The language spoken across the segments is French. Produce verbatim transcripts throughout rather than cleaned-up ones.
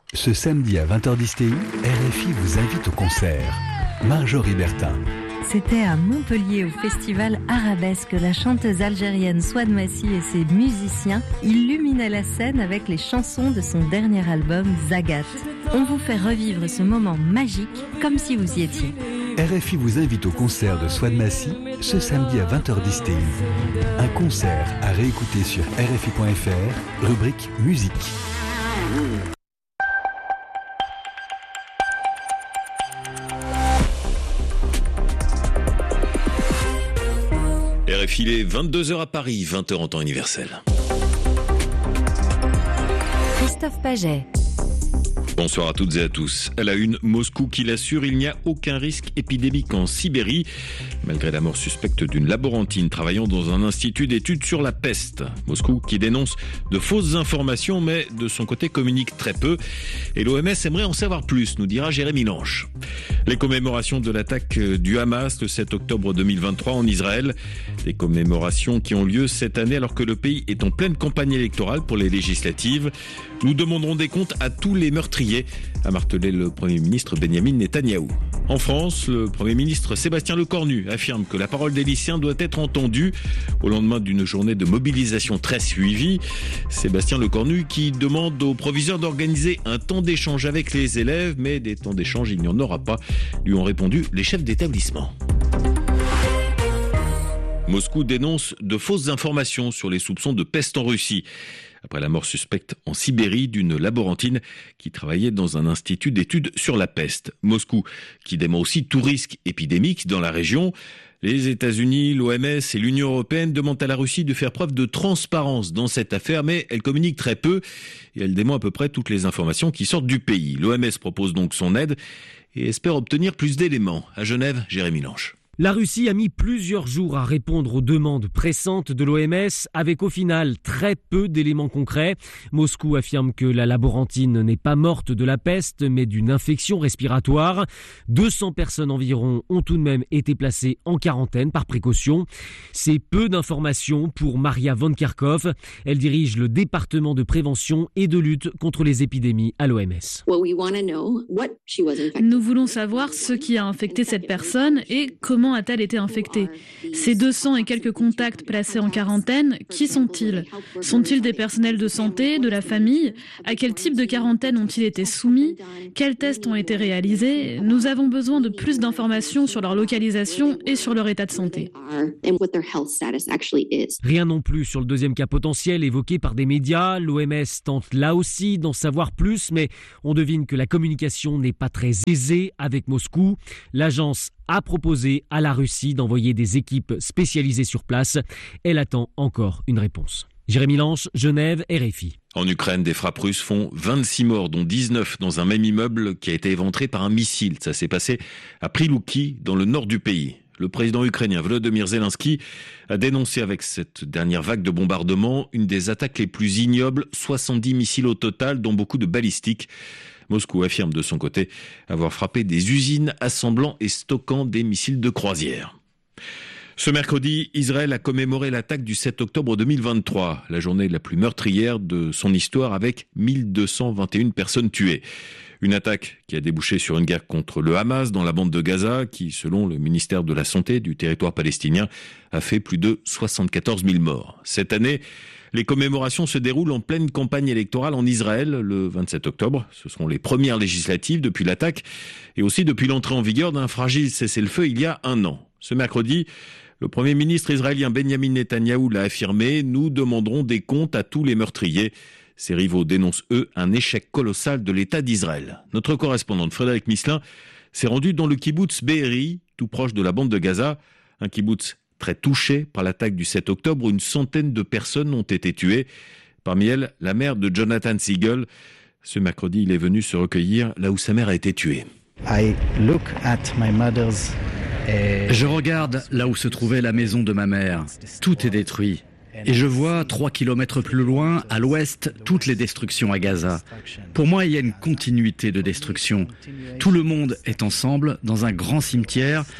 Ce samedi à vingt heures dix T I, R F I vous invite au concert. Marjorie Bertin. C'était à Montpellier au festival Arabesque. La chanteuse algérienne Souad Massi et ses musiciens illuminaient la scène avec les chansons de son dernier album Zagat. On vous fait revivre ce moment magique comme si vous y étiez. R F I vous invite au concert de Souad Massi ce samedi à vingt heures dix T I. Un concert à réécouter sur R F I point F R, rubrique musique. R F I, il est vingt-deux heures à Paris, vingt heures en temps universel. Christophe Paget. Bonsoir à toutes et à tous. À la une, Moscou qui l'assure, il n'y a aucun risque épidémique en Sibérie, malgré la mort suspecte d'une laborantine travaillant dans un institut d'études sur la peste. Moscou qui dénonce de fausses informations, mais de son côté communique très peu. Et l'O M S aimerait en savoir plus, nous dira Jérémy Lange. Les commémorations de l'attaque du Hamas le sept octobre deux mille vingt-trois en Israël. Des commémorations qui ont lieu cette année alors que le pays est en pleine campagne électorale pour les législatives. Nous demanderons des comptes à tous les meurtriers, a martelé le Premier ministre Benyamin Netanyahou. En France, le Premier ministre Sébastien Lecornu affirme que la parole des lycéens doit être entendue au lendemain d'une journée de mobilisation très suivie. Sébastien Lecornu qui demande aux proviseurs d'organiser un temps d'échange avec les élèves, mais des temps d'échange il n'y en aura pas, lui ont répondu les chefs d'établissement. Moscou dénonce de fausses informations sur les soupçons de peste en Russie. Après la mort suspecte en Sibérie d'une laborantine qui travaillait dans un institut d'études sur la peste. Moscou qui dément aussi tout risque épidémique dans la région. Les États-Unis, l'O M S et l'Union européenne demandent à la Russie de faire preuve de transparence dans cette affaire, mais elle communique très peu et elle dément à peu près toutes les informations qui sortent du pays. L'O M S propose donc son aide et espère obtenir plus d'éléments. À Genève, Jérémy Lange. La Russie a mis plusieurs jours à répondre aux demandes pressantes de l'O M S avec au final très peu d'éléments concrets. Moscou affirme que la laborantine n'est pas morte de la peste mais d'une infection respiratoire. deux cents personnes environ ont tout de même été placées en quarantaine par précaution. C'est peu d'informations pour Maria Van Kerkhove. Elle dirige le département de prévention et de lutte contre les épidémies à l'O M S. Nous voulons savoir ce qui a infecté cette personne et comment a-t-elle été infectée? Ces deux cents et quelques contacts placés en quarantaine, qui sont-ils? Sont-ils des personnels de santé, de la famille? À quel type de quarantaine ont-ils été soumis? Quels tests ont été réalisés? Nous avons besoin de plus d'informations sur leur localisation et sur leur état de santé. Rien non plus sur le deuxième cas potentiel évoqué par des médias. L'O M S tente là aussi d'en savoir plus, mais on devine que la communication n'est pas très aisée avec Moscou. L'agence a proposé à la Russie d'envoyer des équipes spécialisées sur place. Elle attend encore une réponse. Jérémy Lange, Genève, R F I. En Ukraine, des frappes russes font vingt-six morts, dont dix-neuf dans un même immeuble qui a été éventré par un missile. Ça s'est passé à Prilouki, dans le nord du pays. Le président ukrainien Volodymyr Zelensky a dénoncé avec cette dernière vague de bombardements une des attaques les plus ignobles, soixante-dix missiles au total, dont beaucoup de balistiques. Moscou affirme de son côté avoir frappé des usines assemblant et stockant des missiles de croisière. Ce mercredi, Israël a commémoré l'attaque du sept octobre deux mille vingt-trois, la journée la plus meurtrière de son histoire avec mille deux cent vingt et une personnes tuées. Une attaque qui a débouché sur une guerre contre le Hamas dans la bande de Gaza, qui, selon le ministère de la Santé du territoire palestinien, a fait plus de soixante-quatorze mille morts. Cette année, les commémorations se déroulent en pleine campagne électorale en Israël le vingt-sept octobre. Ce seront les premières législatives depuis l'attaque et aussi depuis l'entrée en vigueur d'un fragile cessez-le-feu il y a un an. Ce mercredi, le Premier ministre israélien Benyamin Netanyahou l'a affirmé, nous demanderons des comptes à tous les meurtriers. Ses rivaux dénoncent, eux, un échec colossal de l'État d'Israël. Notre correspondante Frédéric Misselin s'est rendue dans le kibboutz Be'eri, tout proche de la bande de Gaza, un kibboutz très touché par l'attaque du sept octobre où une centaine de personnes ont été tuées. Parmi elles, la mère de Jonathan Siegel. Ce mercredi, il est venu se recueillir là où sa mère a été tuée. I look at my mother's, uh... Je regarde là où se trouvait la maison de ma mère. Tout est détruit. Et je vois trois kilomètres plus loin, à l'ouest, toutes les destructions à Gaza. Pour moi, il y a une continuité de destruction. Tout le monde est ensemble dans un grand cimetière.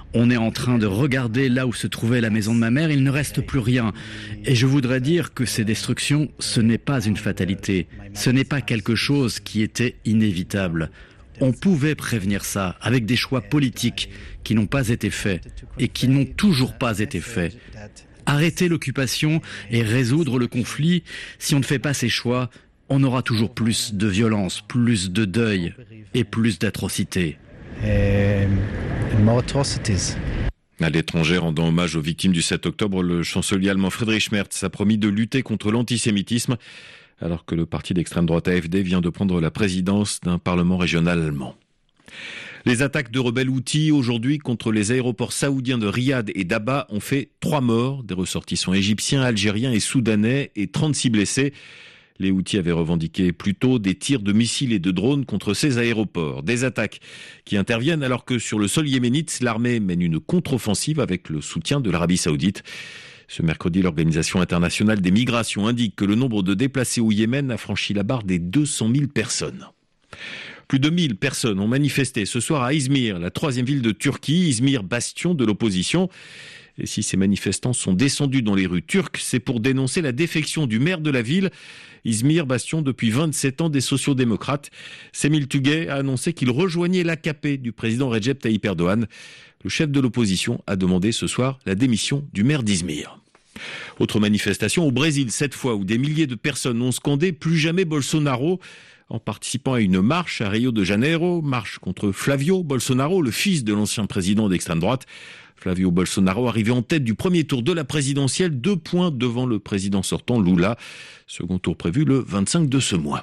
On est en train de regarder là où se trouvait la maison de ma mère, il ne reste plus rien. Et je voudrais dire que ces destructions, ce n'est pas une fatalité. Ce n'est pas quelque chose qui était inévitable. On pouvait prévenir ça avec des choix politiques qui n'ont pas été faits et qui n'ont toujours pas été faits. Arrêter l'occupation et résoudre le conflit, si on ne fait pas ces choix, on aura toujours plus de violence, plus de deuil et plus d'atrocités. À l'étranger, rendant hommage aux victimes du sept octobre, le chancelier allemand Friedrich Merz a promis de lutter contre l'antisémitisme, alors que le parti d'extrême droite A F D vient de prendre la présidence d'un parlement régional allemand. Les attaques de rebelles houthis aujourd'hui contre les aéroports saoudiens de Riyad et d'Abha ont fait trois morts, des ressortissants égyptiens, algériens et soudanais, et trente-six blessés. Les Houthis avaient revendiqué plus tôt des tirs de missiles et de drones contre ces aéroports. Des attaques qui interviennent alors que sur le sol yéménite, l'armée mène une contre-offensive avec le soutien de l'Arabie Saoudite. Ce mercredi, l'Organisation internationale des migrations indique que le nombre de déplacés au Yémen a franchi la barre des deux cent mille personnes. Plus de mille personnes ont manifesté ce soir à Izmir, la troisième ville de Turquie, Izmir, bastion de l'opposition. Et si ces manifestants sont descendus dans les rues turques, c'est pour dénoncer la défection du maire de la ville. Izmir, bastion depuis vingt-sept ans des sociodémocrates. Semil Tugay a annoncé qu'il rejoignait l'A K P du président Recep Tayyip Erdogan. Le chef de l'opposition a demandé ce soir la démission du maire d'Izmir. Autre manifestation au Brésil, cette fois, où des milliers de personnes ont scandé « Plus jamais Bolsonaro » en participant à une marche à Rio de Janeiro, marche contre Flavio Bolsonaro, le fils de l'ancien président d'extrême droite. Flavio Bolsonaro arrivé en tête du premier tour de la présidentielle, deux points devant le président sortant Lula. Second tour prévu le vingt-cinq de ce mois.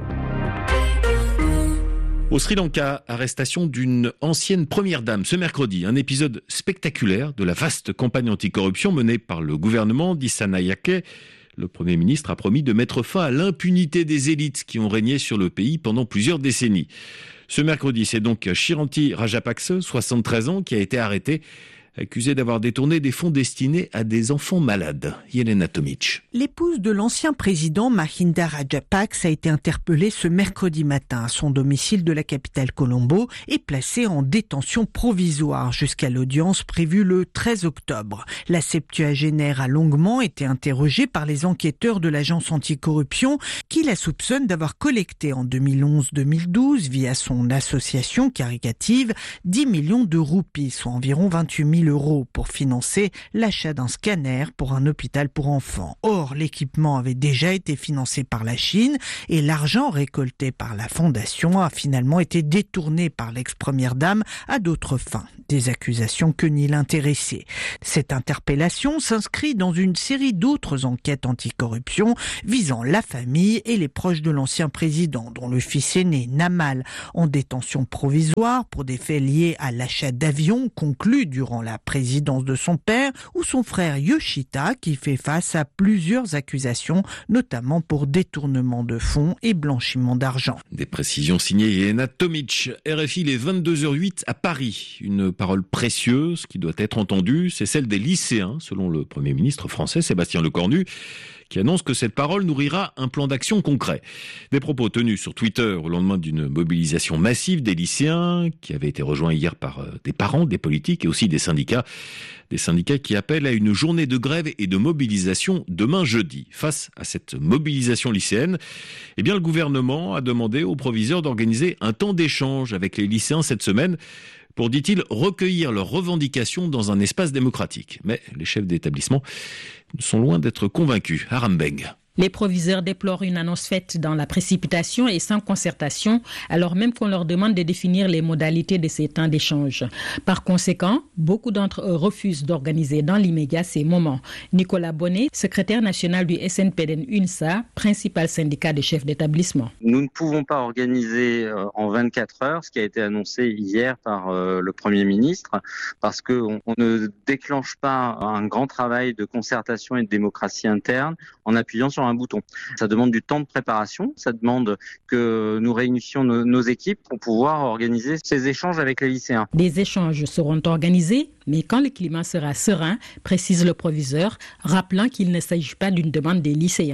Au Sri Lanka, arrestation d'une ancienne première dame ce mercredi. Un épisode spectaculaire de la vaste campagne anticorruption menée par le gouvernement d'Issanayake. Le Premier ministre a promis de mettre fin à l'impunité des élites qui ont régné sur le pays pendant plusieurs décennies. Ce mercredi, c'est donc Chiranti Rajapakse, soixante-treize ans, qui a été arrêté, accusé d'avoir détourné des fonds destinés à des enfants malades. Yelena Tomic. L'épouse de l'ancien président Mahinda Rajapakse a été interpellée ce mercredi matin à son domicile de la capitale Colombo et placée en détention provisoire jusqu'à l'audience prévue le treize octobre. La septuagénaire a longuement été interrogée par les enquêteurs de l'agence anticorruption qui la soupçonnent d'avoir collecté en deux mille onze deux mille douze via son association caricative dix millions de roupies, soit environ vingt-huit mille euros pour financer l'achat d'un scanner pour un hôpital pour enfants. Or, l'équipement avait déjà été financé par la Chine et l'argent récolté par la fondation a finalement été détourné par l'ex-première dame à d'autres fins. Des accusations que nie l'intéressé. Cette interpellation s'inscrit dans une série d'autres enquêtes anticorruption visant la famille et les proches de l'ancien président, dont le fils aîné, Namal, en détention provisoire pour des faits liés à l'achat d'avions conclus durant la présidence de son père, ou son frère Yoshita qui fait face à plusieurs accusations, notamment pour détournement de fonds et blanchiment d'argent. Des précisions signées Yelena Tomic. R F I, les vingt-deux heures huit à Paris. Une parole précieuse qui doit être entendue, c'est celle des lycéens, selon le Premier ministre français Sébastien Lecornu, qui annonce que cette parole nourrira un plan d'action concret. Des propos tenus sur Twitter au lendemain d'une mobilisation massive des lycéens, qui avait été rejoint hier par des parents, des politiques et aussi des syndicats. Des syndicats qui appellent à une journée de grève et de mobilisation demain jeudi. Face à cette mobilisation lycéenne, eh bien, le gouvernement a demandé aux proviseurs d'organiser un temps d'échange avec les lycéens cette semaine pour, dit-il, recueillir leurs revendications dans un espace démocratique. Mais les chefs d'établissement sont loin d'être convaincus. Harambeng. Les proviseurs déplorent une annonce faite dans la précipitation et sans concertation, alors même qu'on leur demande de définir les modalités de ces temps d'échange. Par conséquent, beaucoup d'entre eux refusent d'organiser dans l'immédiat ces moments. Nicolas Bonnet, secrétaire national du S N P D N U N S A, principal syndicat des chefs d'établissement. Nous ne pouvons pas organiser en vingt-quatre heures ce qui a été annoncé hier par le Premier ministre, parce qu'on ne déclenche pas un grand travail de concertation et de démocratie interne en appuyant sur un bouton. Ça demande du temps de préparation, ça demande que nous réunissions nos, nos équipes pour pouvoir organiser ces échanges avec les lycéens. Des échanges seront organisés, mais quand le climat sera serein, précise le proviseur, rappelant qu'il ne s'agit pas d'une demande des lycéens.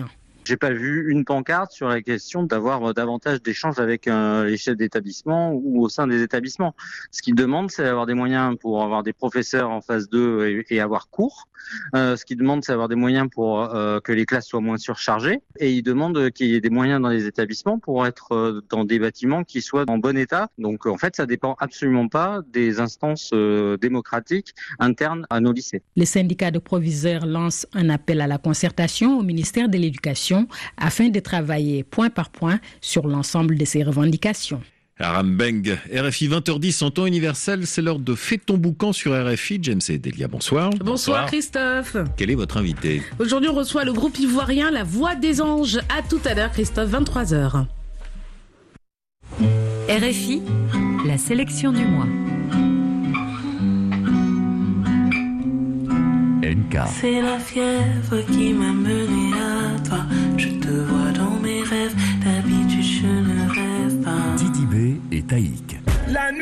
J'ai pas vu une pancarte sur la question d'avoir davantage d'échanges avec euh, les chefs d'établissement ou au sein des établissements. Ce qu'ils demandent, c'est d'avoir des moyens pour avoir des professeurs en phase deux et, et avoir cours. Euh, ce qu'ils demandent, c'est d'avoir des moyens pour euh, que les classes soient moins surchargées. Et ils demandent qu'il y ait des moyens dans les établissements pour être euh, dans des bâtiments qui soient en bon état. Donc en fait, ça dépend absolument pas des instances euh, démocratiques internes à nos lycées. Les syndicats de proviseurs lancent un appel à la concertation au ministère de l'Éducation afin de travailler point par point sur l'ensemble de ces revendications. Aram Beng, R F I vingt heures dix en temps universel, c'est l'heure de Fais ton boucan sur R F I. James et Delia, bonsoir. bonsoir. Bonsoir Christophe. Quel est votre invité ? Aujourd'hui on reçoit le groupe ivoirien La Voix des Anges. À tout à l'heure Christophe, vingt-trois heures. R F I, la sélection du mois. N K. C'est la fièvre qui m'a mené à toi. Je te vois dans mes rêves, d'habitude je ne rêve pas. Didi B et Taïk. La nuit